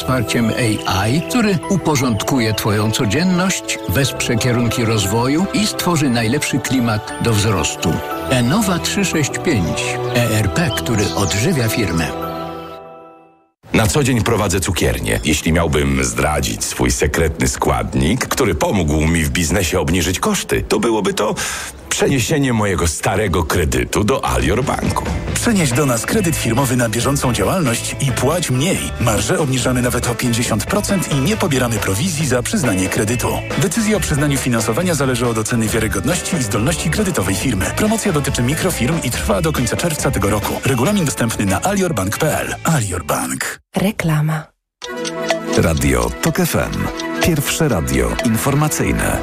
wsparciem AI, który uporządkuje Twoją codzienność, wesprze kierunki rozwoju i stworzy najlepszy klimat do wzrostu. Enova 365. ERP, który odżywia firmę. Na co dzień prowadzę cukiernię. Jeśli miałbym zdradzić swój sekretny składnik, który pomógł mi w biznesie obniżyć koszty, to byłoby to przeniesienie mojego starego kredytu do Alior Banku. Przenieś do nas kredyt firmowy na bieżącą działalność i płać mniej. Marże obniżamy nawet o 50% i nie pobieramy prowizji za przyznanie kredytu. Decyzja o przyznaniu finansowania zależy od oceny wiarygodności i zdolności kredytowej firmy. Promocja dotyczy mikrofirm i trwa do końca czerwca tego roku. Regulamin dostępny na aliorbank.pl. Alior Bank. Reklama. Radio TOK FM. Pierwsze radio informacyjne.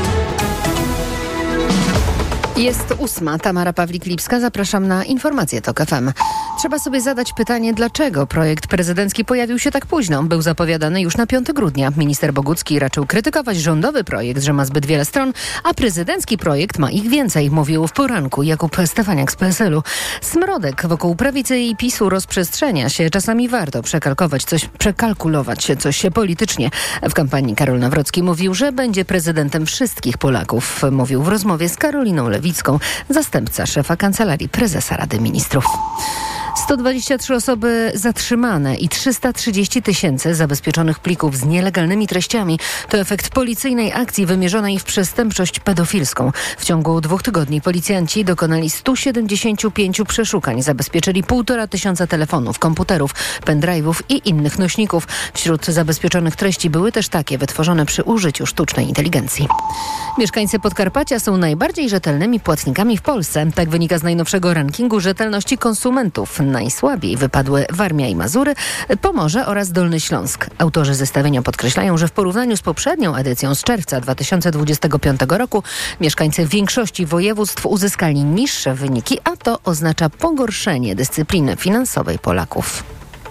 Jest 8. Tamara Pawlik-Lipska. Zapraszam na informacje TOK FM. Trzeba sobie zadać pytanie, dlaczego projekt prezydencki pojawił się tak późno. Był zapowiadany już na 5 grudnia. Minister Bogucki raczył krytykować rządowy projekt, że ma zbyt wiele stron, a prezydencki projekt ma ich więcej, mówił w poranku Jakub Stefaniak z PSL-u. Smrodek wokół prawicy i PiS-u rozprzestrzenia się. Czasami warto przekalkulować coś politycznie. W kampanii Karol Nawrocki mówił, że będzie prezydentem wszystkich Polaków. Mówił w rozmowie z Karoliną Lewicką, zastępca szefa Kancelarii Prezesa Rady Ministrów. 123 osoby zatrzymane i 330 000 zabezpieczonych plików z nielegalnymi treściami to efekt policyjnej akcji wymierzonej w przestępczość pedofilską. W ciągu 2 tygodni policjanci dokonali 175 przeszukań, zabezpieczyli 1500 telefonów, komputerów, pendrive'ów i innych nośników. Wśród zabezpieczonych treści były też takie wytworzone przy użyciu sztucznej inteligencji. Mieszkańcy Podkarpacia są najbardziej rzetelnymi płatnikami w Polsce. Tak wynika z najnowszego rankingu rzetelności konsumentów. Najsłabiej wypadły Warmia i Mazury, Pomorze oraz Dolny Śląsk. Autorzy zestawienia podkreślają, że w porównaniu z poprzednią edycją z czerwca 2025 roku mieszkańcy większości województw uzyskali niższe wyniki, a to oznacza pogorszenie dyscypliny finansowej Polaków.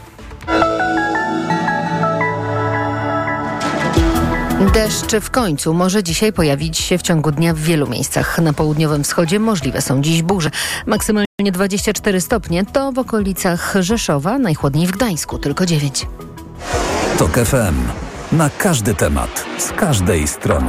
Deszcz w końcu może dzisiaj pojawić się w ciągu dnia w wielu miejscach. Na południowym wschodzie możliwe są dziś burze. Maksymalnie 24 stopnie to w okolicach Rzeszowa, najchłodniej w Gdańsku, tylko 9. TOK FM. Na każdy temat, z każdej strony.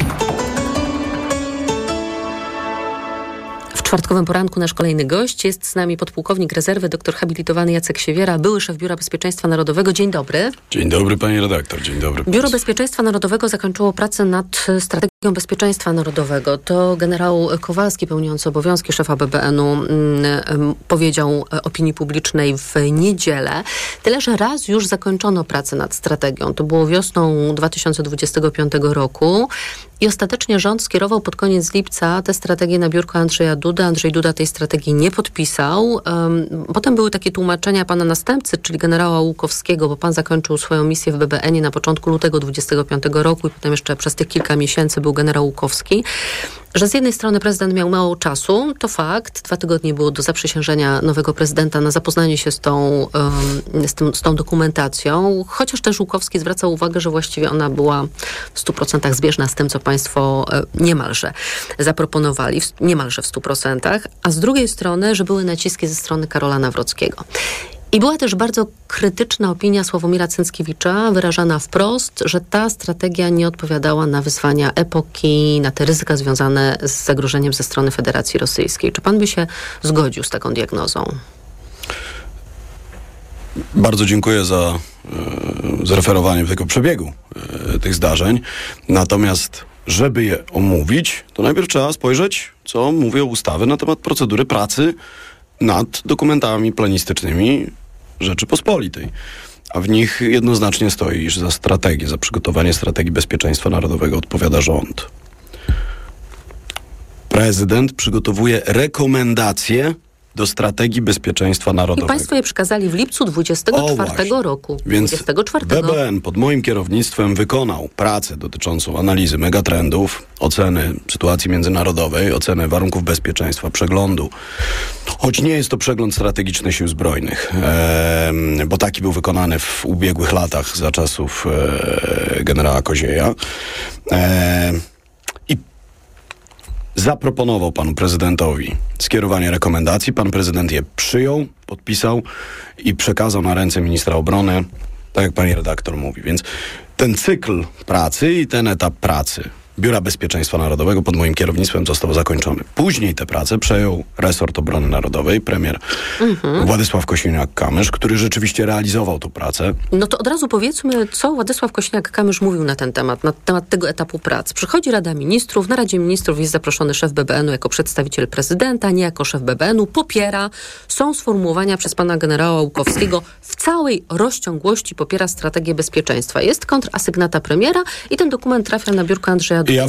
W czwartkowym poranku nasz kolejny gość. Jest z nami podpułkownik rezerwy, doktor habilitowany Jacek Siewiera, były szef Biura Bezpieczeństwa Narodowego. Dzień dobry. Dzień dobry, pani redaktor. Dzień dobry. Biuro Bezpieczeństwa Narodowego zakończyło pracę nad strategią bezpieczeństwa narodowego. To generał Kowalski, pełniący obowiązki szefa BBN-u, powiedział opinii publicznej w niedzielę. Tyle, że raz już zakończono pracę nad strategią. To było wiosną 2025 roku i ostatecznie rząd skierował pod koniec lipca tę strategię na biurko Andrzeja Dudy. Andrzej Duda tej strategii nie podpisał. Potem były takie tłumaczenia pana następcy, czyli generała Łukowskiego, bo pan zakończył swoją misję w BBN-ie na początku lutego 25 roku i potem jeszcze przez tych kilka miesięcy był generał Łukowski, że z jednej strony prezydent miał mało czasu, to fakt. 2 tygodnie było do zaprzysiężenia nowego prezydenta na zapoznanie się z tą dokumentacją, chociaż też Łukowski zwracał uwagę, że właściwie ona była w 100% zbieżna z tym, co państwo niemalże zaproponowali, niemalże w 100%, a z drugiej strony, że były naciski ze strony Karola Nawrockiego. I była też bardzo krytyczna opinia Sławomira Cęckiewicza, wyrażana wprost, że ta strategia nie odpowiadała na wyzwania epoki, na te ryzyka związane z zagrożeniem ze strony Federacji Rosyjskiej. Czy pan by się zgodził z taką diagnozą? Bardzo dziękuję za zreferowanie tego przebiegu tych zdarzeń. Natomiast, żeby je omówić, to najpierw trzeba spojrzeć, co mówią ustawy na temat procedury pracy nad dokumentami planistycznymi Rzeczypospolitej. A w nich jednoznacznie stoi, iż za strategię, za przygotowanie strategii bezpieczeństwa narodowego odpowiada rząd. Prezydent przygotowuje rekomendacje do strategii bezpieczeństwa narodowego. I państwo je przekazali w lipcu 24 roku. Więc 24. BBN pod moim kierownictwem wykonał pracę dotyczącą analizy megatrendów, oceny sytuacji międzynarodowej, oceny warunków bezpieczeństwa, przeglądu. Choć nie jest to przegląd strategiczny Sił Zbrojnych, bo taki był wykonany w ubiegłych latach za czasów generała Kozieja. Zaproponował panu prezydentowi skierowanie rekomendacji. Pan prezydent je przyjął, podpisał i przekazał na ręce ministra obrony Tak jak pani redaktor mówi. Więc ten cykl pracy i ten etap pracy Biura Bezpieczeństwa Narodowego pod moim kierownictwem został zakończony. Później tę pracę przejął resort obrony narodowej, premier Władysław Kosiniak-Kamysz, który rzeczywiście realizował tę pracę. No to od razu powiedzmy, co Władysław Kosiniak-Kamysz mówił na ten temat, na temat tego etapu prac. Przychodzi Rada Ministrów, na Radzie Ministrów jest zaproszony szef BBN-u jako przedstawiciel prezydenta, nie jako szef BBN-u, popiera. Są sformułowania przez pana generała Łukowskiego, w całej rozciągłości popiera strategię bezpieczeństwa. Jest kontrasygnata premiera i ten dokument trafia na biurko Andrzeja Dudy.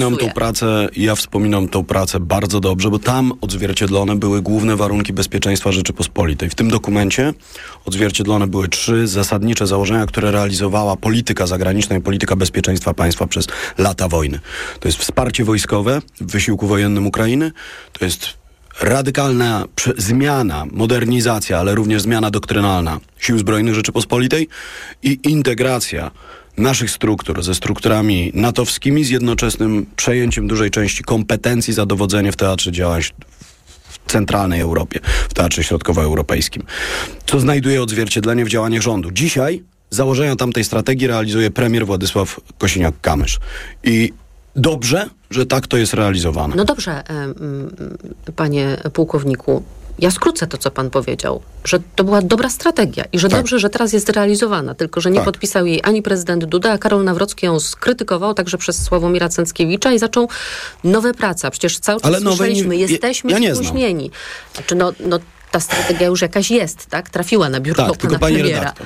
Ja wspominam tą pracę bardzo dobrze, bo tam odzwierciedlone były główne warunki bezpieczeństwa Rzeczypospolitej. W tym dokumencie odzwierciedlone były 3 zasadnicze założenia, które realizowała polityka zagraniczna i polityka bezpieczeństwa państwa przez lata wojny. To jest wsparcie wojskowe w wysiłku wojennym Ukrainy, to jest radykalna zmiana, modernizacja, ale również zmiana doktrynalna Sił Zbrojnych Rzeczypospolitej i integracja naszych struktur ze strukturami natowskimi z jednoczesnym przejęciem dużej części kompetencji za dowodzenie w teatrze działań w centralnej Europie, w teatrze środkowoeuropejskim, co znajduje odzwierciedlenie w działaniach rządu. Dzisiaj założenia tamtej strategii realizuje premier Władysław Kosiniak-Kamysz. I dobrze, że tak to jest realizowane. No dobrze, panie pułkowniku. Ja skrócę to, co pan powiedział, że to była dobra strategia i że dobrze, że teraz jest realizowana, tylko że nie podpisał jej ani prezydent Duda, a Karol Nawrocki ją skrytykował także przez Sławomira Cęckiewicza i zaczął nowe prace. Przecież cały czas słyszeliśmy, jesteśmy spóźnieni. Znaczy, no, ta strategia już jakaś jest, tak? Trafiła na biurko pana premiera. Redaktor.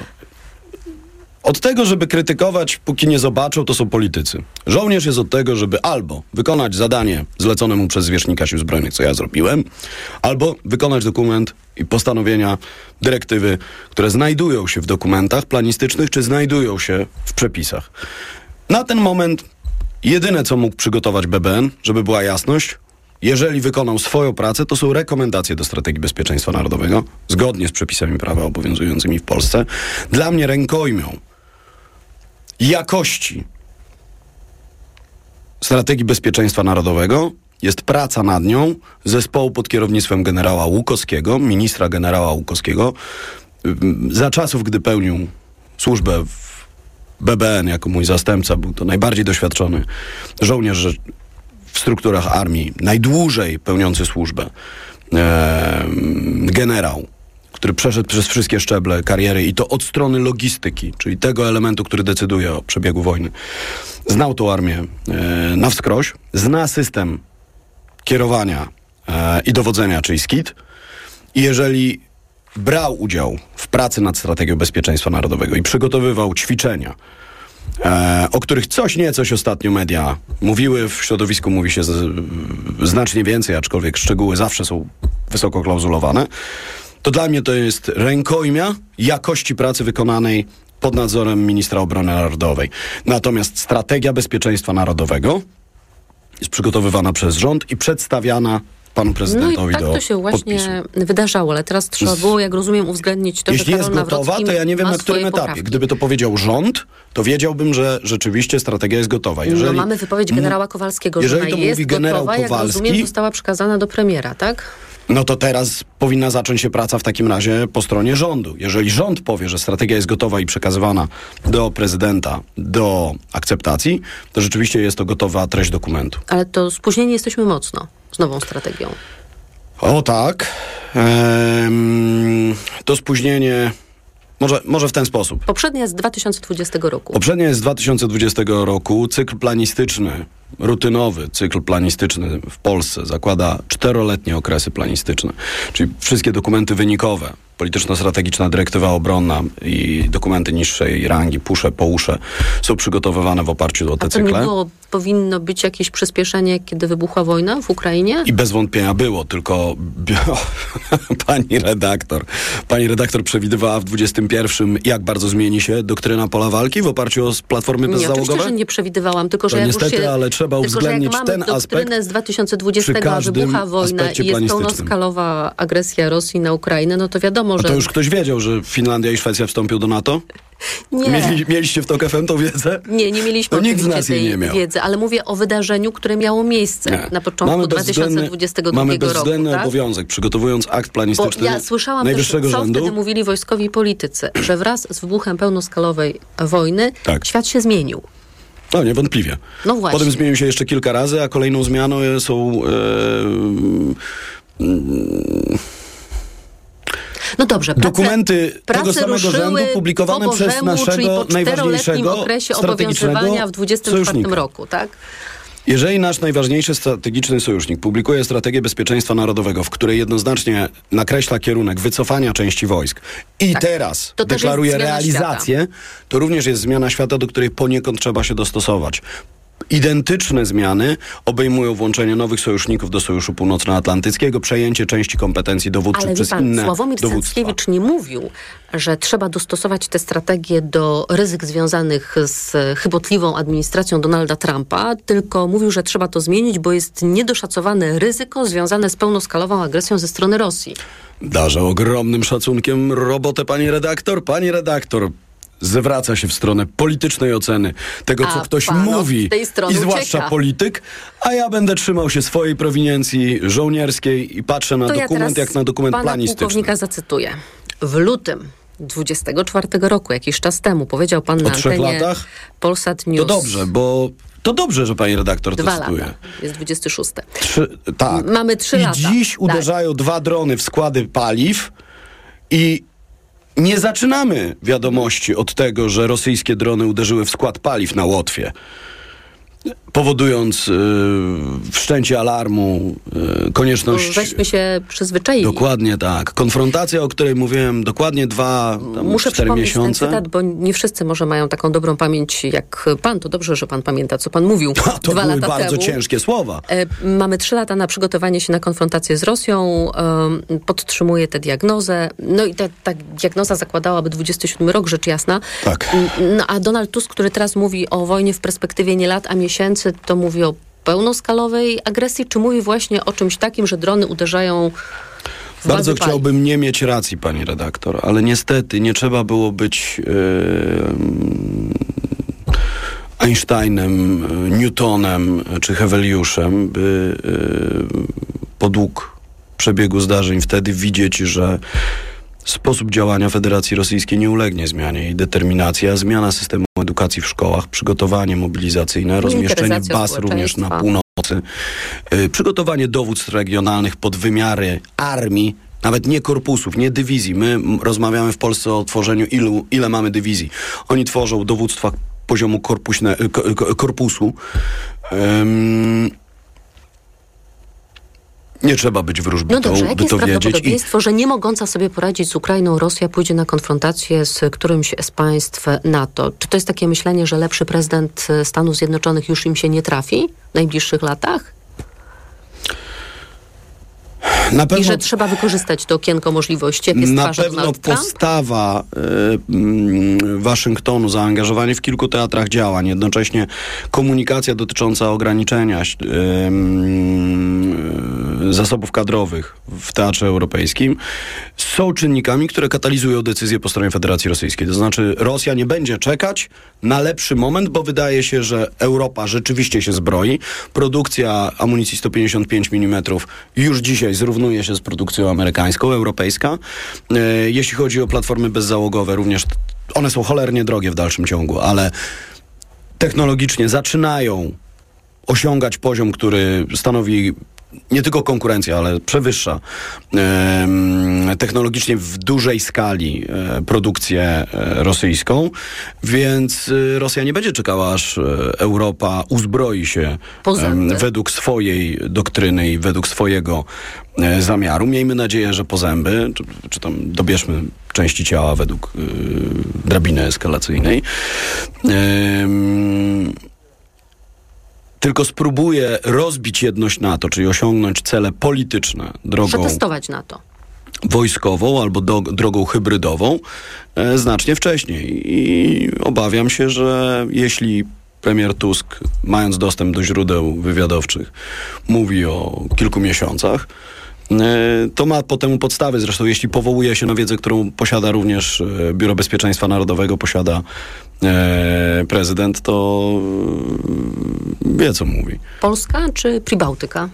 Od tego, żeby krytykować, póki nie zobaczą, to są politycy. Żołnierz jest od tego, żeby albo wykonać zadanie zlecone mu przez zwierzchnika Sił Zbrojnych, co ja zrobiłem, albo wykonać dokument i postanowienia, dyrektywy, które znajdują się w dokumentach planistycznych, czy znajdują się w przepisach. Na ten moment jedyne, co mógł przygotować BBN, żeby była jasność, jeżeli wykonał swoją pracę, to są rekomendacje do strategii bezpieczeństwa narodowego, zgodnie z przepisami prawa obowiązującymi w Polsce. Dla mnie rękojmią jakości strategii bezpieczeństwa narodowego jest praca nad nią zespołu pod kierownictwem generała Łukowskiego, ministra generała Łukowskiego. Za czasów, gdy pełnił służbę w BBN jako mój zastępca, był to najbardziej doświadczony żołnierz w strukturach armii, najdłużej pełniący służbę, generał, który przeszedł przez wszystkie szczeble kariery i to od strony logistyki, czyli tego elementu, który decyduje o przebiegu wojny. Znał tą armię na wskroś, zna system kierowania i dowodzenia, czyli SKiD. I jeżeli brał udział w pracy nad strategią bezpieczeństwa narodowego i przygotowywał ćwiczenia, o których coś ostatnio media mówiły, w środowisku mówi się znacznie więcej, aczkolwiek szczegóły zawsze są wysoko klauzulowane, to dla mnie to jest rękojmia jakości pracy wykonanej pod nadzorem ministra obrony narodowej. Natomiast strategia bezpieczeństwa narodowego jest przygotowywana przez rząd i przedstawiana panu prezydentowi do podpisu. No i tak to się właśnie wydarzało, ale teraz trzeba było, jak rozumiem, uwzględnić to, jeśli że jest gotowa, to ja nie wiem, na którym etapie. Poprawki. Gdyby to powiedział rząd, to wiedziałbym, że rzeczywiście strategia jest gotowa. No mamy wypowiedź generała Kowalskiego, że ona jest gotowa, jak rozumiem, została przekazana do premiera, tak? No to teraz powinna zacząć się praca w takim razie po stronie rządu. Jeżeli rząd powie, że strategia jest gotowa i przekazywana do prezydenta do akceptacji, to rzeczywiście jest to gotowa treść dokumentu. Ale to spóźnieni jesteśmy mocno z nową strategią. O tak. To spóźnienie... Może w ten sposób. Poprzednia jest z 2020 roku. Poprzednia jest z 2020 roku. Cykl planistyczny, rutynowy cykl planistyczny w Polsce zakłada 4-letnie okresy planistyczne. Czyli wszystkie dokumenty wynikowe, polityczno-strategiczna dyrektywa obronna i dokumenty niższej rangi, PUSZE, POUSZE są przygotowywane w oparciu o te cykle. Powinno być jakieś przyspieszenie, kiedy wybuchła wojna w Ukrainie? I bez wątpienia było, tylko pani redaktor przewidywała w 21, jak bardzo zmieni się doktryna pola walki w oparciu o platformy bezzałogowe? Oczywiście, że nie przewidywałam, tylko że niestety, ale trzeba uwzględnić ten aspekt. Doktrynę z 2020, a wybucha wojna i jest pełnoskalowa agresja Rosji na Ukrainę, no to wiadomo, że... A to już ktoś wiedział, że Finlandia i Szwecja wstąpią do NATO? Nie. Mieliście w TOK FM tą wiedzę? Nie mieliśmy nikt z oczywiście nas jej tej nie miał. wiedzy, ale mówię o wydarzeniu, które miało miejsce na początku 2022 Mamy roku. bezwzględny Tak? obowiązek, przygotowując akt planistyczny Bo ja słyszałam też, najwyższego co rzędu. wtedy mówili wojskowi politycy, że wraz z wybuchem pełnoskalowej wojny świat się zmienił. No, niewątpliwie. No właśnie. Potem zmienił się jeszcze kilka razy, a kolejną zmianą są... No dobrze, dokumenty tego samego ruszyły rzędu publikowane po przez Bożemu, naszego czyli po 4-letnim najważniejszego okresie strategicznego obowiązywania w 24 sojusznika. roku, tak? Jeżeli nasz najważniejszy strategiczny sojusznik publikuje strategię bezpieczeństwa narodowego, w której jednoznacznie nakreśla kierunek wycofania części wojsk i teraz To też deklaruje jest zmiana realizację, to również jest zmiana świata, do której poniekąd trzeba się dostosować. Identyczne zmiany obejmują włączenie nowych sojuszników do Sojuszu Północnoatlantyckiego, przejęcie części kompetencji dowódczych Ale przez wie pan, inne Sławomir dowództwa. Cęckiewicz nie mówił, że trzeba dostosować te strategie do ryzyk związanych z chybotliwą administracją Donalda Trumpa, tylko mówił, że trzeba to zmienić, bo jest niedoszacowane ryzyko związane z pełnoskalową agresją ze strony Rosji. Darzę ogromnym szacunkiem robotę pani redaktor. Pani redaktor zwraca się w stronę politycznej oceny tego, co ktoś mówi i zwłaszcza polityk, a ja będę trzymał się swojej prowiniencji żołnierskiej i patrzę na dokument jak na dokument planistyczny. Pana pułkownika zacytuję. W lutym 24 roku, jakiś czas temu, powiedział pan na antenie Polsat News. To dobrze, bo to dobrze, że pani redaktor to 2 cytuje. lata. Jest 26. Tak. Mamy 3 lata. I dziś uderzają 2 drony w składy paliw i nie zaczynamy wiadomości od tego, że rosyjskie drony uderzyły w skład paliw na Łotwie, powodując wszczęcie alarmu, konieczność... Żeśmy się przyzwyczaili. Dokładnie tak. Konfrontacja, o której mówiłem, dokładnie 4 miesiące. Ten cytat, bo nie wszyscy może mają taką dobrą pamięć jak pan. To dobrze, że pan pamięta, co pan mówił 2 lata temu. To były bardzo ciężkie słowa. Mamy 3 lata na przygotowanie się na konfrontację z Rosją. Podtrzymuję tę diagnozę. No i ta diagnoza zakładałaby 27 rok, rzecz jasna. Tak. No, a Donald Tusk, który teraz mówi o wojnie w perspektywie nie lat, a miesięcy, to mówi o pełnoskalowej agresji, czy mówi właśnie o czymś takim, że drony uderzają w Bardzo bazy chciałbym nie mieć racji, pani redaktor, ale niestety nie trzeba było być Einsteinem, Newtonem czy Heweliuszem, by podług przebiegu zdarzeń wtedy widzieć, że sposób działania Federacji Rosyjskiej nie ulegnie zmianie. Jej determinacja, zmiana systemu edukacji w szkołach, przygotowanie mobilizacyjne, rozmieszczenie baz również na północy, przygotowanie dowództw regionalnych pod wymiary armii, nawet nie korpusów, nie dywizji. My rozmawiamy w Polsce o tworzeniu ile mamy dywizji. Oni tworzą dowództwa poziomu korpusu. Nie trzeba być wróżbitą, no dobrze, jakie by jest to wiedzieć. Prawdopodobieństwo, że nie mogąca sobie poradzić z Ukrainą Rosja pójdzie na konfrontację z którymś z państw NATO? Czy to jest takie myślenie, że lepszy prezydent Stanów Zjednoczonych już im się nie trafi w najbliższych latach? Na pewno, i że trzeba wykorzystać to okienko możliwości, jakie stwarza Na pewno Donald Trump? postawa Waszyngtonu, zaangażowanie w kilku teatrach działań, jednocześnie komunikacja dotycząca ograniczenia zasobów kadrowych w teatrze europejskim są czynnikami, które katalizują decyzje po stronie Federacji Rosyjskiej. To znaczy Rosja nie będzie czekać na lepszy moment, bo wydaje się, że Europa rzeczywiście się zbroi. Produkcja amunicji 155 mm już dzisiaj zrównuje się z produkcją amerykańską, europejska. Jeśli chodzi o platformy bezzałogowe, również one są cholernie drogie w dalszym ciągu, ale technologicznie zaczynają osiągać poziom, który stanowi nie tylko konkurencję, ale przewyższa technologicznie w dużej skali produkcję rosyjską, więc Rosja nie będzie czekała, aż Europa uzbroi się według swojej doktryny i według swojego zamiaru. Miejmy nadzieję, że po zęby, czy tam dobierzmy części ciała według drabiny eskalacyjnej. Tylko spróbuje rozbić jedność NATO, czyli osiągnąć cele polityczne drogą przetestować NATO wojskową albo drogą hybrydową znacznie wcześniej. I obawiam się, że jeśli premier Tusk, mając dostęp do źródeł wywiadowczych, mówi o kilku miesiącach, To ma potem podstawy. Zresztą jeśli powołuje się na wiedzę, którą posiada również Biuro Bezpieczeństwa Narodowego, posiada prezydent, to wie, co mówi. Polska czy Pribałtyka?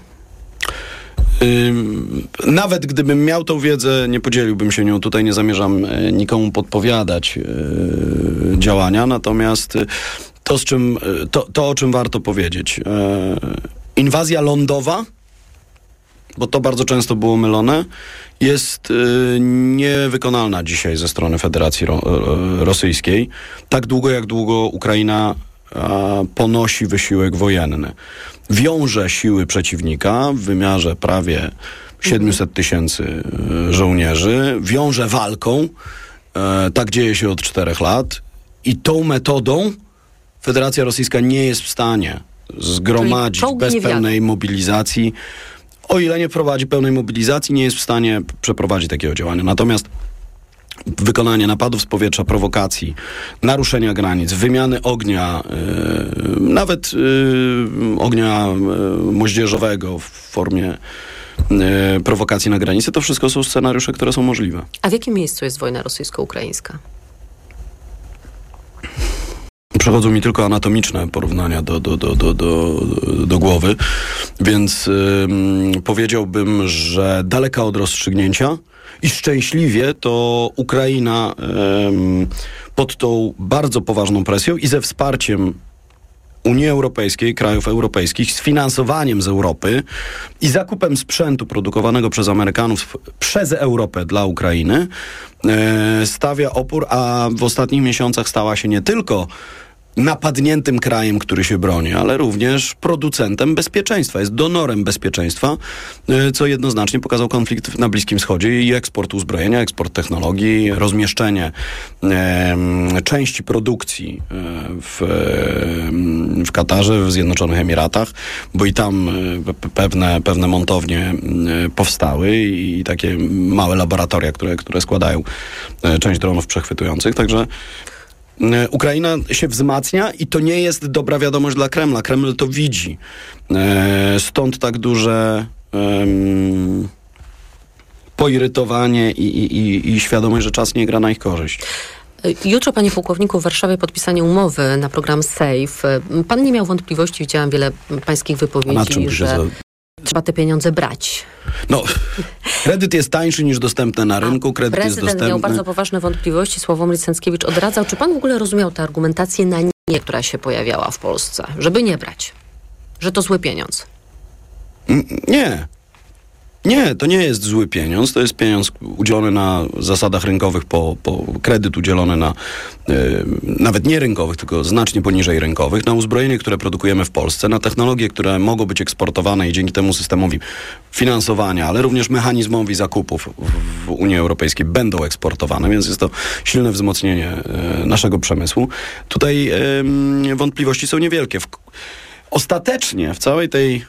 Nawet gdybym miał tą wiedzę, nie podzieliłbym się nią. Tutaj nie zamierzam nikomu podpowiadać działania, natomiast to, o czym warto powiedzieć. Inwazja lądowa, bo to bardzo często było mylone, jest niewykonalna dzisiaj ze strony Federacji Rosyjskiej. Tak długo, jak długo Ukraina ponosi wysiłek wojenny. Wiąże siły przeciwnika w wymiarze prawie 700 tysięcy żołnierzy. Wiąże walką. Tak dzieje się od 4 lat. I tą metodą Federacja Rosyjska nie jest w stanie zgromadzić bez pełnej mobilizacji. O ile nie prowadzi pełnej mobilizacji, nie jest w stanie przeprowadzić takiego działania. Natomiast wykonanie napadów z powietrza, prowokacji, naruszenia granic, wymiany ognia, nawet ognia moździerzowego w formie prowokacji na granicy, to wszystko są scenariusze, które są możliwe. A w jakim miejscu jest wojna rosyjsko-ukraińska? Przechodzą mi tylko anatomiczne porównania do głowy, więc powiedziałbym, że daleka od rozstrzygnięcia i szczęśliwie to Ukraina pod tą bardzo poważną presją i ze wsparciem Unii Europejskiej, krajów europejskich, z finansowaniem z Europy i zakupem sprzętu produkowanego przez Amerykanów przez Europę dla Ukrainy stawia opór, a w ostatnich miesiącach stała się nie tylko napadniętym krajem, który się broni, ale również producentem bezpieczeństwa. Jest donorem bezpieczeństwa, co jednoznacznie pokazał konflikt na Bliskim Wschodzie i eksport uzbrojenia, eksport technologii, rozmieszczenie części produkcji w Katarze, w Zjednoczonych Emiratach, bo i tam pewne montownie powstały i takie małe laboratoria, które składają część dronów przechwytujących. Także Ukraina się wzmacnia i to nie jest dobra wiadomość dla Kremla. Kreml to widzi. Stąd tak duże poirytowanie i świadomość, że czas nie gra na ich korzyść. Jutro, panie pułkowniku, w Warszawie podpisanie umowy na program SAFE. Pan nie miał wątpliwości, widziałam wiele pańskich wypowiedzi, że trzeba te pieniądze brać. No, kredyt jest tańszy niż dostępny na rynku. Kredyt jest dostępny. Prezydent miał bardzo poważne wątpliwości. Sławomir Cęckiewicz odradzał. Czy pan w ogóle rozumiał tę argumentację na nie, która się pojawiała w Polsce? Żeby nie brać. Że to zły pieniądz. Nie. Nie, to nie jest zły pieniądz. To jest pieniądz udzielony na zasadach rynkowych, kredyt udzielony na nawet nie rynkowych, tylko znacznie poniżej rynkowych, na uzbrojenie, które produkujemy w Polsce, na technologie, które mogą być eksportowane i dzięki temu systemowi finansowania, ale również mechanizmowi zakupów w Unii Europejskiej będą eksportowane, więc jest to silne wzmocnienie naszego przemysłu. Tutaj wątpliwości są niewielkie. Ostatecznie w całej tej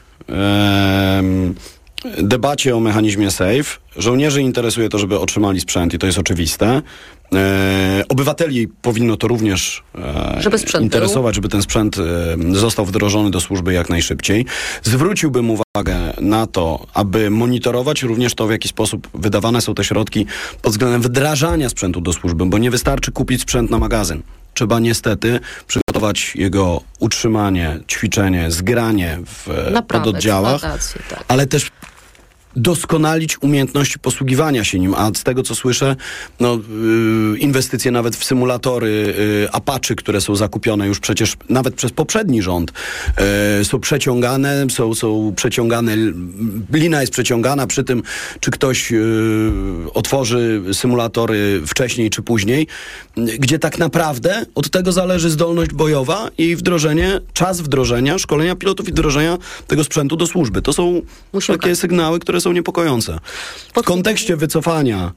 debacie o mechanizmie SAFE żołnierzy interesuje to, żeby otrzymali sprzęt i to jest oczywiste. Obywateli powinno to również interesować, żeby ten sprzęt został wdrożony do służby jak najszybciej. Zwróciłbym uwagę na to, aby monitorować również to, w jaki sposób wydawane są te środki pod względem wdrażania sprzętu do służby, bo nie wystarczy kupić sprzęt na magazyn. Trzeba niestety przygotować jego utrzymanie, ćwiczenie, zgranie w pododdziałach, ale też doskonalić umiejętności posługiwania się nim, a z tego, co słyszę, inwestycje nawet w symulatory Apache, które są zakupione już przecież nawet przez poprzedni rząd, są przeciągane, są przeciągane, lina jest przeciągana przy tym, czy ktoś otworzy symulatory wcześniej czy później, gdzie tak naprawdę od tego zależy zdolność bojowa i wdrożenie, czas wdrożenia, szkolenia pilotów i wdrożenia tego sprzętu do służby. To są takie sygnały, które są niepokojące. W kontekście wycofania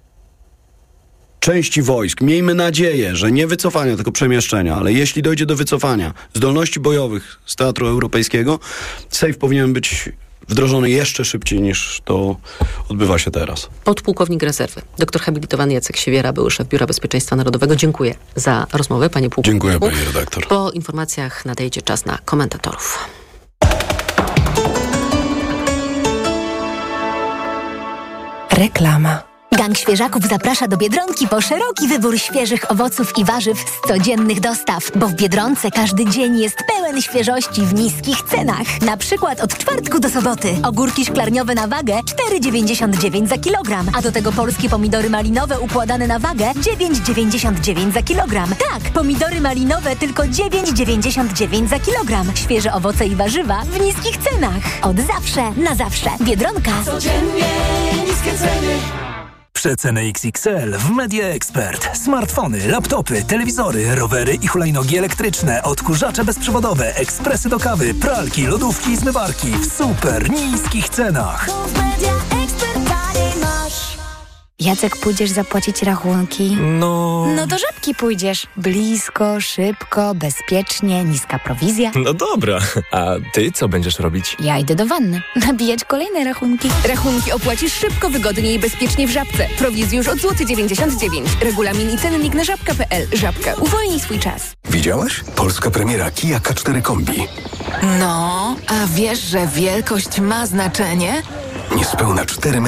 części wojsk, miejmy nadzieję, że nie wycofania, tylko przemieszczenia, ale jeśli dojdzie do wycofania zdolności bojowych z Teatru Europejskiego, SAFE powinien być wdrożony jeszcze szybciej niż to odbywa się teraz. Podpułkownik rezerwy, doktor habilitowany Jacek Siewiera, były szef Biura Bezpieczeństwa Narodowego. Dziękuję za rozmowę, panie pułkowniku. Dziękuję, pani redaktor. Po informacjach nadejdzie czas na komentatorów. Reklama. Gang Świeżaków zaprasza do Biedronki po szeroki wybór świeżych owoców i warzyw z codziennych dostaw, bo w Biedronce każdy dzień jest pełen świeżości w niskich cenach. Na przykład od czwartku do soboty. Ogórki szklarniowe na wagę 4,99 za kilogram, a do tego polskie pomidory malinowe układane na wagę 9,99 za kilogram. Tak, pomidory malinowe tylko 9,99 za kilogram. Świeże owoce i warzywa w niskich cenach. Od zawsze, na zawsze. Biedronka. Codziennie niskie ceny. Przeceny XXL w Media Expert. Smartfony, laptopy, telewizory, rowery i hulajnogi elektryczne, odkurzacze bezprzewodowe, ekspresy do kawy, pralki, lodówki i zmywarki w super niskich cenach. Jacek, pójdziesz zapłacić rachunki? No do Żabki pójdziesz. Blisko, szybko, bezpiecznie, niska prowizja. No dobra, a ty co będziesz robić? Ja idę do wanny. Nabijać kolejne rachunki. Rachunki opłacisz szybko, wygodnie i bezpiecznie w Żabce. Prowizji już od złoty 99. Regulamin i cennik na żabka.pl. Żabka. Uwolnij swój czas. Widziałaś? Polska premiera Kia K4 Kombi. No, a wiesz, że wielkość ma znaczenie? Niespełna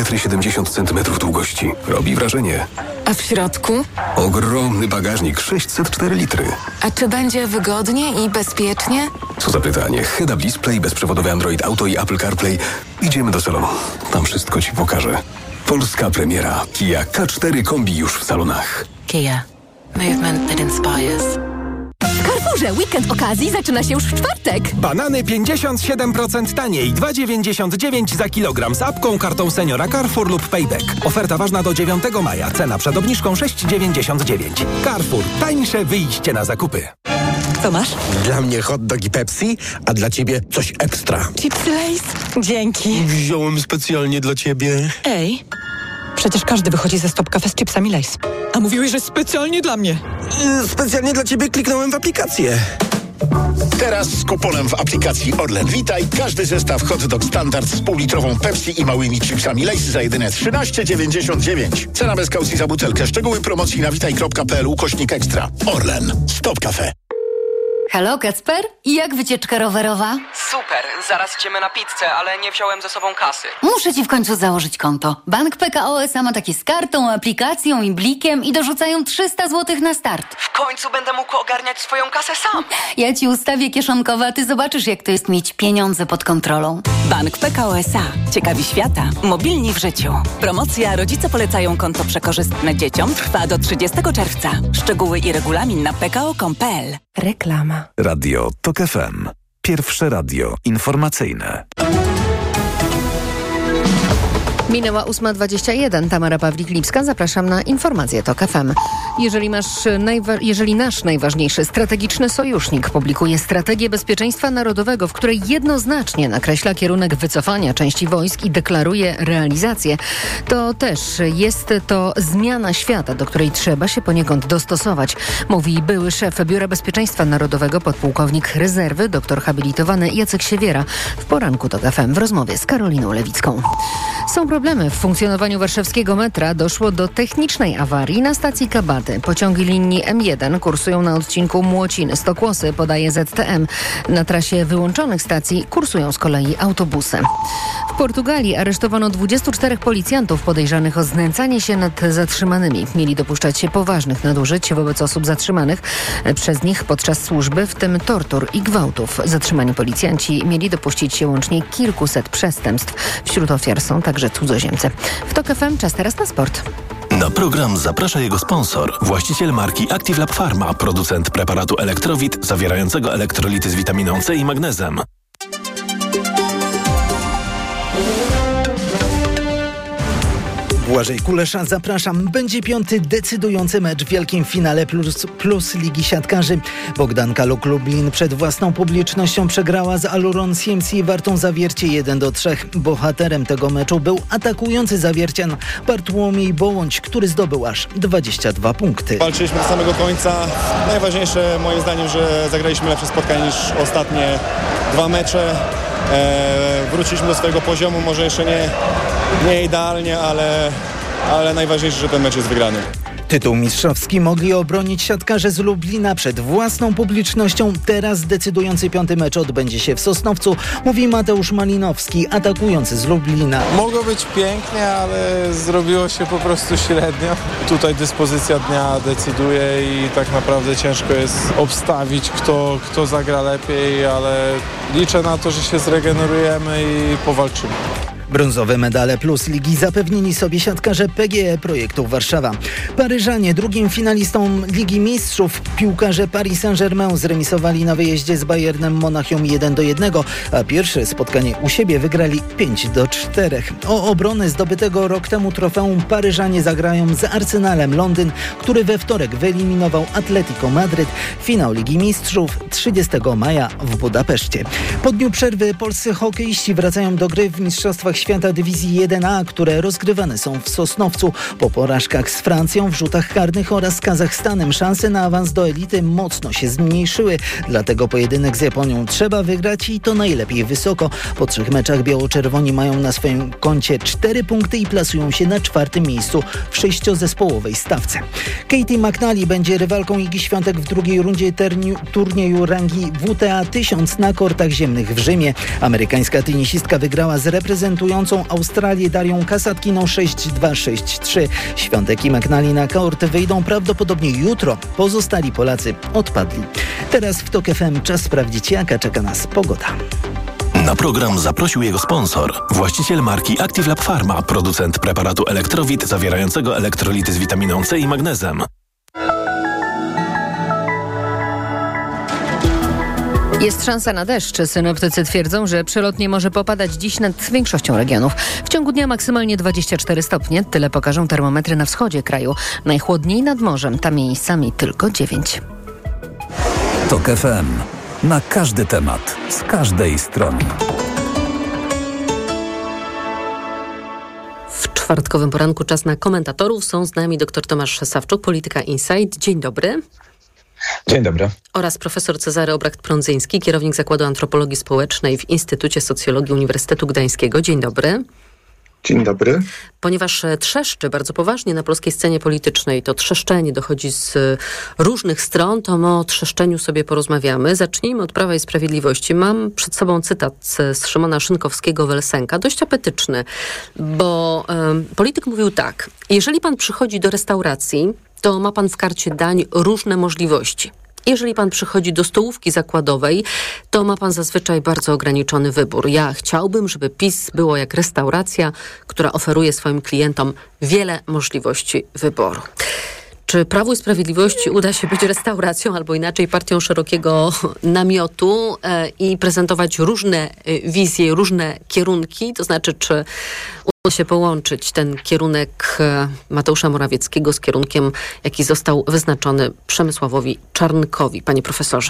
4,70 m długości. Robi wrażenie. A w środku? Ogromny bagażnik, 604 litry. A czy będzie wygodnie i bezpiecznie? Co za pytanie. Head-up display, bezprzewodowy Android Auto i Apple CarPlay. Idziemy do salonu. Tam wszystko ci pokażę. Polska premiera Kia K4 Kombi już w salonach. Kia. Movement that inspires. W Carrefourze weekend okazji zaczyna się już w czwartek. Banany 57% taniej, 2,99 za kilogram z apką, kartą seniora Carrefour lub Payback. Oferta ważna do 9 maja. Cena przed obniżką 6,99. Carrefour. Tańsze wyjście na zakupy. Co masz? Dla mnie hot dog i Pepsi, a dla ciebie coś ekstra. Chipsy Lay's? Dzięki. Wziąłem specjalnie dla ciebie. Ej, przecież każdy wychodzi ze Stop Cafe z chipsami Lay's. A mówiłeś, że specjalnie dla mnie. Specjalnie dla ciebie kliknąłem w aplikację. Teraz z kuponem w aplikacji Orlen Witaj każdy zestaw hot dog standard z półlitrową Pepsi i małymi chipsami Lay's za jedyne 13,99. Cena bez kaucji za butelkę. Szczegóły promocji na witaj.pl/ekstra. Orlen. Stop Cafe. Halo, Kacper? I jak wycieczka rowerowa? Super, zaraz idziemy na pizzę, ale nie wziąłem ze sobą kasy. Muszę ci w końcu założyć konto. Bank PKO SA ma takie z kartą, aplikacją i blikiem i dorzucają 300 zł na start. W końcu będę mógł ogarniać swoją kasę sam. Ja ci ustawię kieszonkowe, a ty zobaczysz, jak to jest mieć pieniądze pod kontrolą. Bank PKO SA. Ciekawi świata. Mobilni w życiu. Promocja Rodzice polecają konto przekorzystne dzieciom trwa do 30 czerwca. Szczegóły i regulamin na pko.com.pl. Reklama. Radio TOK FM. Pierwsze radio informacyjne. Minęła 8:21. Tamara Pawlik-Lipska. Zapraszam na informacje TOK FM. Jeżeli nasz najważniejszy strategiczny sojusznik publikuje strategię bezpieczeństwa narodowego, w której jednoznacznie nakreśla kierunek wycofania części wojsk i deklaruje realizację, to też jest to zmiana świata, do której trzeba się poniekąd dostosować, mówi były szef Biura Bezpieczeństwa Narodowego, podpułkownik rezerwy, doktor habilitowany Jacek Siewiera w poranku TOK FM w rozmowie z Karoliną Lewicką. Są problemy w funkcjonowaniu warszawskiego metra. Doszło do technicznej awarii na stacji Kabaty. Pociągi linii M1 kursują na odcinku Młociny-Stokłosy, podaje ZTM. Na trasie wyłączonych stacji kursują z kolei autobusy. W Portugalii aresztowano 24 policjantów podejrzanych o znęcanie się nad zatrzymanymi. Mieli dopuszczać się poważnych nadużyć wobec osób zatrzymanych przez nich podczas służby, w tym tortur i gwałtów. Zatrzymani policjanci mieli dopuścić się łącznie kilkuset przestępstw. Wśród ofiar są także cudzoziemcy. W TOK FM czas teraz na sport. Na program zaprasza jego sponsor, właściciel marki Active Lab Pharma, producent preparatu Elektrowit zawierającego elektrolity z witaminą C i magnezem. Błażej Kulesza, zapraszam. Będzie 5. decydujący mecz w wielkim finale plus Ligi Siatkarzy. Bogdanka Lublin przed własną publicznością przegrała z Aluron CMC Wartą Zawiercie 1-3. Bohaterem tego meczu był atakujący Zawiercian Bartłomiej Bołądź, który zdobył aż 22 punkty. Walczyliśmy do samego końca. Najważniejsze moim zdaniem, że zagraliśmy lepsze spotkanie niż ostatnie 2 mecze. Wróciliśmy do swojego poziomu, może jeszcze nie idealnie, ale ale najważniejsze, że ten mecz jest wygrany. Tytuł mistrzowski mogli obronić siatkarze z Lublina przed własną publicznością. Teraz decydujący 5. mecz odbędzie się w Sosnowcu, mówi Mateusz Malinowski, atakujący z Lublina. Mogło być pięknie, ale zrobiło się po prostu średnio. Tutaj dyspozycja dnia decyduje i tak naprawdę ciężko jest obstawić, kto zagra lepiej, ale liczę na to, że się zregenerujemy i powalczymy. Brązowe medale plus ligi zapewnili sobie siatkarze PGE Projektu Warszawa. Paryżanie drugim finalistom Ligi Mistrzów piłkarze Paris Saint-Germain zremisowali na wyjeździe z Bayernem Monachium 1-1, a pierwsze spotkanie u siebie wygrali 5-4. O obronę zdobytego rok temu trofeum Paryżanie zagrają z Arsenalem Londyn, który we wtorek wyeliminował Atletico Madryt. Finał Ligi Mistrzów 30 maja w Budapeszcie. Po dniu przerwy polscy hokeiści wracają do gry w Mistrzostwach Świata Dywizji 1A, które rozgrywane są w Sosnowcu. Po porażkach z Francją w rzutach karnych oraz Kazachstanem szanse na awans do elity mocno się zmniejszyły. Dlatego pojedynek z Japonią trzeba wygrać i to najlepiej wysoko. Po 3 meczach biało-czerwoni mają na swoim koncie 4 punkty i plasują się na 4. miejscu w 6-zespołowej stawce. Katie McNally będzie rywalką Igi Świątek w drugiej rundzie turnieju rangi WTA 1000 na kortach ziemnych w Rzymie. Amerykańska tenisistka wygrała z reprezentującą Australię Darią Kasatkiną 6-2-6-3. Świątek i McNally na kort wyjdą prawdopodobnie jutro. Pozostali Polacy odpadli. Teraz w TOK FM czas sprawdzić, jaka czeka nas pogoda. Na program zaprosił jego sponsor, właściciel marki Active Lab Pharma, producent preparatu Elektrowit zawierającego elektrolity z witaminą C i magnezem. Jest szansa na deszcz. Synoptycy twierdzą, że przelotnie może popadać dziś nad większością regionów. W ciągu dnia maksymalnie 24 stopnie. Tyle pokażą termometry na wschodzie kraju. Najchłodniej nad morzem, tam miejscami tylko 9. TOK FM. Na każdy temat, z każdej strony. W czwartkowym poranku czas na komentatorów. Są z nami dr Tomasz Sawczuk, Polityka Insight. Dzień dobry. Dzień dobry. Oraz profesor Cezary Obracht-Prądzyński, kierownik Zakładu Antropologii Społecznej w Instytucie Socjologii Uniwersytetu Gdańskiego. Dzień dobry. Dzień dobry. Ponieważ trzeszczy bardzo poważnie na polskiej scenie politycznej, to trzeszczenie dochodzi z różnych stron, to my o trzeszczeniu sobie porozmawiamy. Zacznijmy od Prawa i Sprawiedliwości. Mam przed sobą cytat z Szymona Szynkowskiego-Welsenka, dość apetyczny, bo polityk mówił tak: jeżeli pan przychodzi do restauracji, to ma pan w karcie dań różne możliwości. Jeżeli pan przychodzi do stołówki zakładowej, to ma pan zazwyczaj bardzo ograniczony wybór. Ja chciałbym, żeby PiS było jak restauracja, która oferuje swoim klientom wiele możliwości wyboru. Czy Prawu i Sprawiedliwości uda się być restauracją, albo inaczej partią szerokiego namiotu i prezentować różne wizje, różne kierunki? To znaczy, czy uda się połączyć ten kierunek Mateusza Morawieckiego z kierunkiem, jaki został wyznaczony Przemysławowi Czarnkowi? Panie profesorze.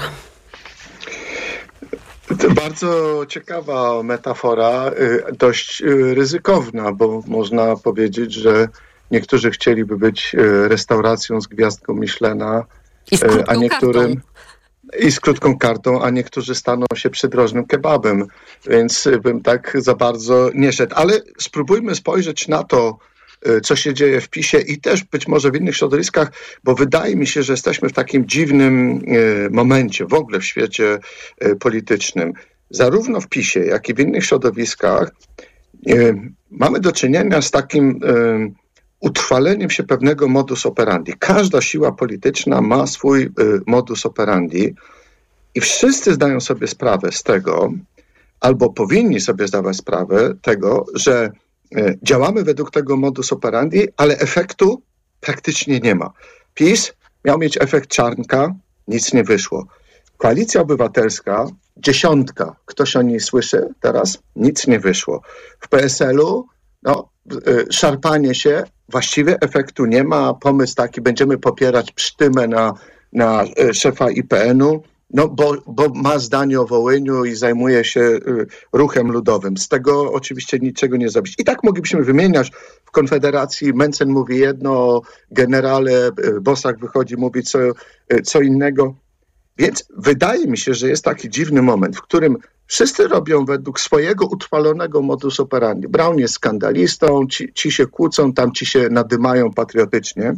To bardzo ciekawa metafora, dość ryzykowna, bo można powiedzieć, że niektórzy chcieliby być restauracją z gwiazdką Michelina, a niektórym i z krótką kartą, a niektórzy staną się przydrożnym kebabem, więc bym tak za bardzo nie szedł. Ale spróbujmy spojrzeć na to, co się dzieje w PiS-ie i też być może w innych środowiskach, bo wydaje mi się, że jesteśmy w takim dziwnym momencie w ogóle w świecie politycznym. Zarówno w PiS-ie, jak i w innych środowiskach mamy do czynienia z takim utrwaleniem się pewnego modus operandi. Każda siła polityczna ma swój modus operandi i wszyscy zdają sobie sprawę z tego, albo powinni sobie zdawać sprawę tego, że działamy według tego modus operandi, ale efektu praktycznie nie ma. PiS miał mieć efekt Czarnka, nic nie wyszło. Koalicja Obywatelska, 10, ktoś o niej słyszy teraz? Nic nie wyszło. W PSL-u szarpanie się, właściwie efektu nie ma. Pomysł taki, będziemy popierać Psztymę na szefa IPN-u, bo ma zdanie o Wołyniu i zajmuje się ruchem ludowym. Z tego oczywiście niczego nie zrobić. I tak moglibyśmy wymieniać. W Konfederacji Mencen mówi jedno, generale Bosak wychodzi, mówi co innego. Więc wydaje mi się, że jest taki dziwny moment, w którym Wszyscy robią według swojego utrwalonego modus operandi. Braun jest skandalistą, ci się kłócą, tam ci się nadymają patriotycznie.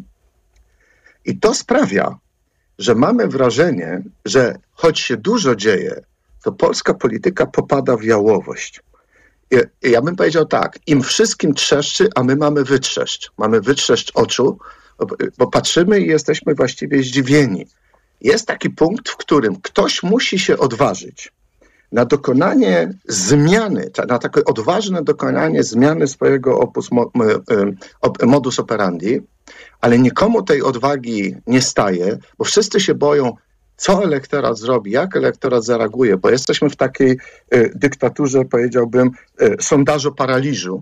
I to sprawia, że mamy wrażenie, że choć się dużo dzieje, to polska polityka popada w jałowość. Ja bym powiedział tak, im wszystkim trzeszczy, a my mamy wytrzeszcz. Mamy wytrzeszcz oczu, bo patrzymy i jesteśmy właściwie zdziwieni. Jest taki punkt, w którym ktoś musi się odważyć na dokonanie zmiany, na takie odważne dokonanie zmiany swojego modus operandi, ale nikomu tej odwagi nie staje, bo wszyscy się boją, co elektorat zrobi, jak elektorat zareaguje, bo jesteśmy w takiej dyktaturze, powiedziałbym, sondażo-paraliżu.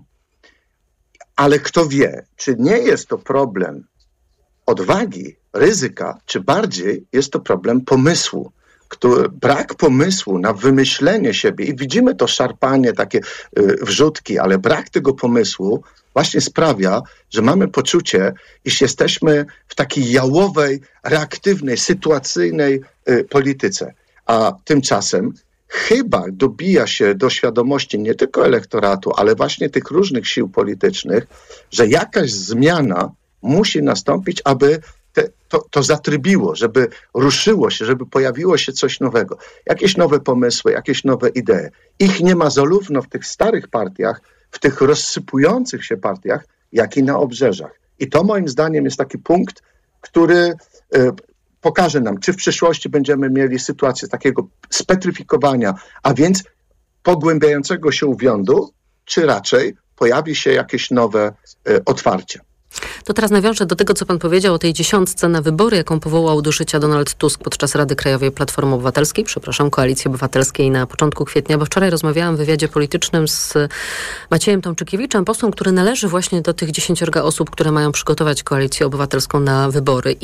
Ale kto wie, czy nie jest to problem odwagi, ryzyka, czy bardziej jest to problem pomysłu. Brak pomysłu na wymyślenie siebie i widzimy to szarpanie, takie wrzutki, ale brak tego pomysłu właśnie sprawia, że mamy poczucie, iż jesteśmy w takiej jałowej, reaktywnej, sytuacyjnej polityce. A tymczasem chyba dobija się do świadomości nie tylko elektoratu, ale właśnie tych różnych sił politycznych, że jakaś zmiana musi nastąpić, aby to zatrybiło, żeby ruszyło się, żeby pojawiło się coś nowego. Jakieś nowe pomysły, jakieś nowe idee. Ich nie ma zarówno w tych starych partiach, w tych rozsypujących się partiach, jak i na obrzeżach. I to moim zdaniem jest taki punkt, który pokaże nam, czy w przyszłości będziemy mieli sytuację takiego spetryfikowania, a więc pogłębiającego się uwiądu, czy raczej pojawi się jakieś nowe otwarcie. To teraz nawiążę do tego, co pan powiedział o tej 10 na wybory, jaką powołał do życia Donald Tusk podczas Rady Krajowej Platformy Obywatelskiej, Koalicji Obywatelskiej na początku kwietnia, bo wczoraj rozmawiałam w wywiadzie politycznym z Maciejem Tomczykiewiczem, posłem, który należy właśnie do tych 10 osób, które mają przygotować Koalicję Obywatelską na wybory.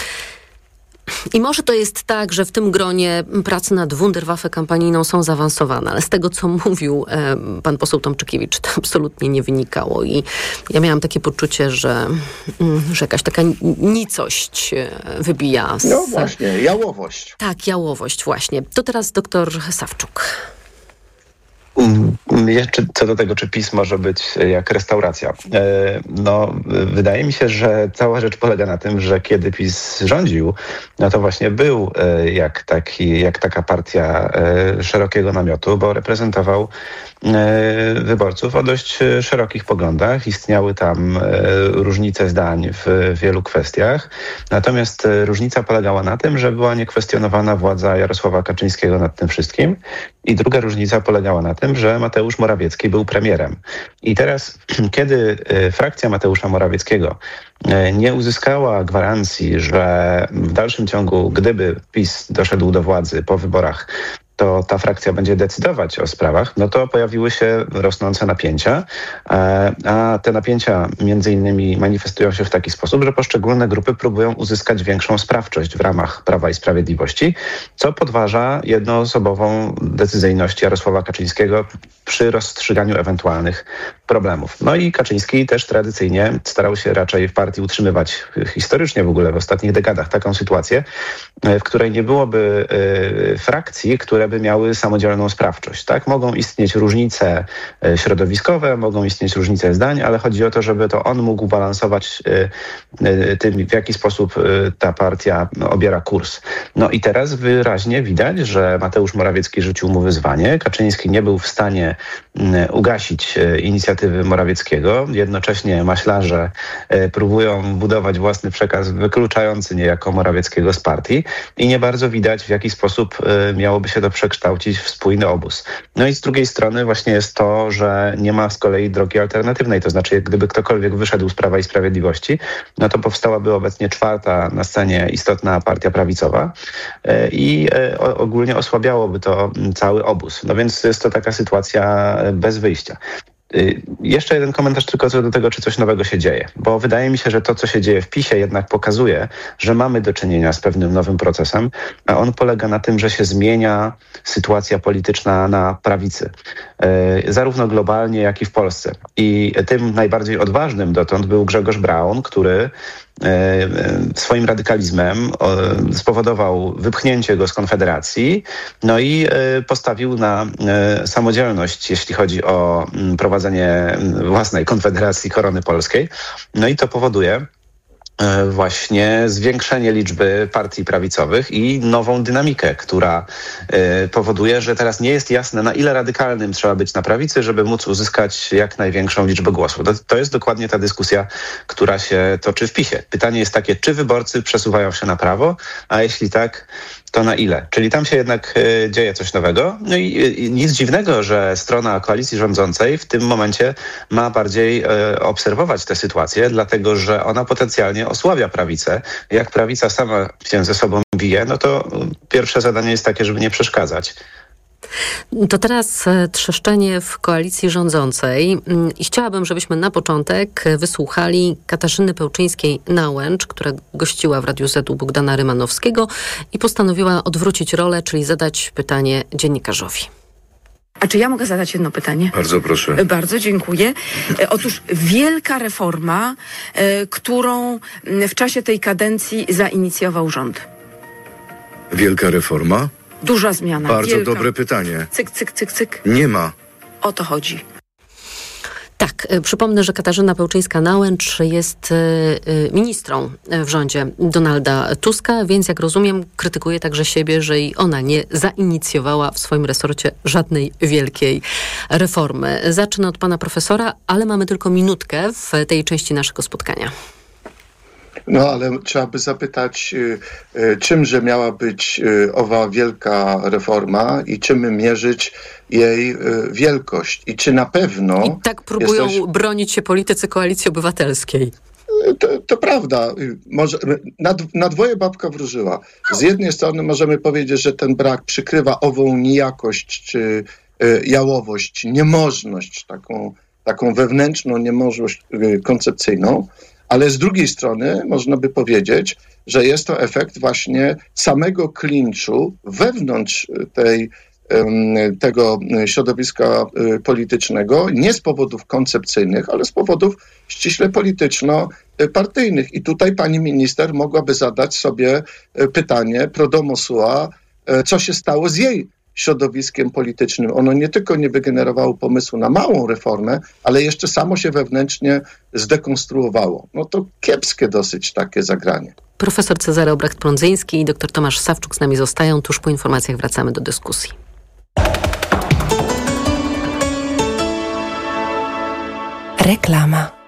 I może to jest tak, że w tym gronie prace nad Wunderwaffe kampanijną są zaawansowane, ale z tego, co mówił pan poseł Tomczykiewicz, to absolutnie nie wynikało. I ja miałam takie poczucie, że jakaś taka nicość wybija. No właśnie, jałowość. Tak, jałowość właśnie. To teraz doktor Sawczuk. Jeszcze co do tego, czy PiS może być jak restauracja. Wydaje mi się, że cała rzecz polega na tym, że kiedy PiS rządził, no to właśnie był jak taka partia szerokiego namiotu, bo reprezentował wyborców o dość szerokich poglądach. Istniały tam różnice zdań w wielu kwestiach. Natomiast różnica polegała na tym, że była niekwestionowana władza Jarosława Kaczyńskiego nad tym wszystkim. I druga różnica polegała na tym, że Mateusz Morawiecki był premierem. I teraz, kiedy frakcja Mateusza Morawieckiego nie uzyskała gwarancji, że w dalszym ciągu, gdyby PiS doszedł do władzy po wyborach, to ta frakcja będzie decydować o sprawach, no to pojawiły się rosnące napięcia, a te napięcia między innymi manifestują się w taki sposób, że poszczególne grupy próbują uzyskać większą sprawczość w ramach Prawa i Sprawiedliwości, co podważa jednoosobową decyzyjność Jarosława Kaczyńskiego przy rozstrzyganiu ewentualnych problemów. No i Kaczyński też tradycyjnie starał się raczej w partii utrzymywać historycznie w ogóle w ostatnich dekadach taką sytuację, w której nie byłoby frakcji, które by miały samodzielną sprawczość. Tak? Mogą istnieć różnice środowiskowe, mogą istnieć różnice zdań, ale chodzi o to, żeby to on mógł balansować tym, w jaki sposób ta partia obiera kurs. No i teraz wyraźnie widać, że Mateusz Morawiecki rzucił mu wyzwanie. Kaczyński nie był w stanie ugasić inicjatywy Morawieckiego. Jednocześnie maślarze próbują budować własny przekaz wykluczający niejako Morawieckiego z partii i nie bardzo widać, w jaki sposób miałoby się to przekształcić w spójny obóz. No i z drugiej strony właśnie jest to, że nie ma z kolei drogi alternatywnej. To znaczy, gdyby ktokolwiek wyszedł z Prawa i Sprawiedliwości, no to powstałaby obecnie czwarta na scenie istotna partia prawicowa i ogólnie osłabiałoby to cały obóz. No więc jest to taka sytuacja bez wyjścia. Jeszcze jeden komentarz tylko co do tego, czy coś nowego się dzieje. Bo wydaje mi się, że to, co się dzieje w PiS-ie jednak pokazuje, że mamy do czynienia z pewnym nowym procesem, a on polega na tym, że się zmienia sytuacja polityczna na prawicy. Zarówno globalnie, jak i w Polsce. I tym najbardziej odważnym dotąd był Grzegorz Braun, który swoim radykalizmem spowodował wypchnięcie go z Konfederacji, no i postawił na samodzielność, jeśli chodzi o prowadzenie własnej Konfederacji Korony Polskiej. No i to powoduje właśnie zwiększenie liczby partii prawicowych i nową dynamikę, która powoduje, że teraz nie jest jasne, na ile radykalnym trzeba być na prawicy, żeby móc uzyskać jak największą liczbę głosów. To jest dokładnie ta dyskusja, która się toczy w PiS-ie. Pytanie jest takie, czy wyborcy przesuwają się na prawo, a jeśli tak, to na ile? Czyli tam się jednak dzieje coś nowego. No i nic dziwnego, że strona koalicji rządzącej w tym momencie ma bardziej obserwować tę sytuację, dlatego że ona potencjalnie osłabia prawicę. Jak prawica sama się ze sobą bije, no to pierwsze zadanie jest takie, żeby nie przeszkadzać. To teraz trzeszczenie w koalicji rządzącej i chciałabym, żebyśmy na początek wysłuchali Katarzyny Pełczyńskiej-Nałęcz, która gościła w Radiu Z u Bogdana Rymanowskiego i postanowiła odwrócić rolę, czyli zadać pytanie dziennikarzowi. A czy ja mogę zadać jedno pytanie? Bardzo proszę. Bardzo dziękuję. Otóż wielka reforma, którą w czasie tej kadencji zainicjował rząd. Wielka reforma? Duża zmiana. Bardzo wielka. dobre pytanie. Cyk, cyk, cyk, cyk. Nie ma. O to chodzi. Tak, przypomnę, że Katarzyna Pełczyńska-Nałęcz jest ministrą w rządzie Donalda Tuska, więc jak rozumiem, krytykuje także siebie, że i ona nie zainicjowała w swoim resorcie żadnej wielkiej reformy. Zacznę od pana profesora, ale mamy tylko minutkę w tej części naszego spotkania. No, ale trzeba by zapytać, czymże miała być owa wielka reforma i czym mierzyć jej wielkość. I czy na pewno... I tak próbują bronić się politycy Koalicji Obywatelskiej. To prawda. Może, na dwoje babka wróżyła. Z jednej strony możemy powiedzieć, że ten brak przykrywa ową nijakość czy jałowość, niemożność, taką wewnętrzną niemożność koncepcyjną, ale z drugiej strony można by powiedzieć, że jest to efekt właśnie samego klinczu wewnątrz tego środowiska politycznego, nie z powodów koncepcyjnych, ale z powodów ściśle polityczno-partyjnych. I tutaj pani minister mogłaby zadać sobie pytanie pro domo sua, co się stało z jej środowiskiem politycznym. Ono nie tylko nie wygenerowało pomysłu na małą reformę, ale jeszcze samo się wewnętrznie zdekonstruowało. No to kiepskie dosyć takie zagranie. Profesor Cezary Obrecht-Prądzyński i dr Tomasz Sawczuk z nami zostają. Tuż po informacjach wracamy do dyskusji. Reklama.